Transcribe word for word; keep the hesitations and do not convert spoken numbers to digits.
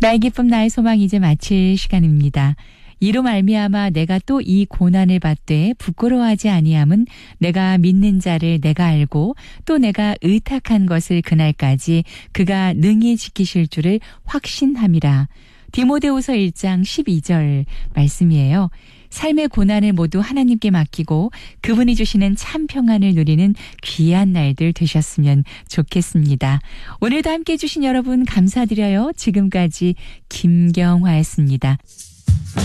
나의 기쁨 나의 소망 이제 마칠 시간입니다. 이로 말미암아 내가 또 이 고난을 받되 부끄러워하지 아니함은 내가 믿는 자를 내가 알고 또 내가 의탁한 것을 그날까지 그가 능히 지키실 줄을 확신함이라. 디모데후서 일 장 십이 절 말씀이에요. 삶의 고난을 모두 하나님께 맡기고 그분이 주시는 참 평안을 누리는 귀한 날들 되셨으면 좋겠습니다. 오늘도 함께해 주신 여러분 감사드려요. 지금까지 김경화였습니다.